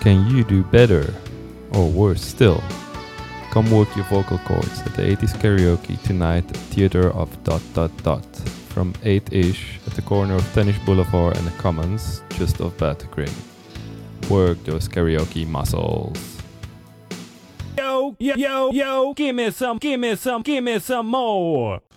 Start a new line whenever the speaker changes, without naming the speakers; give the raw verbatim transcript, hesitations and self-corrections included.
Can you do better? Or worse still? Come work your vocal cords at the eighties karaoke tonight at Theater of dot dot dot from eight-ish at the corner of Tennis Boulevard and the Commons just off Batagring. Work those karaoke muscles.
Yo, yo, yo, yo, give me some, give me some, give me some more.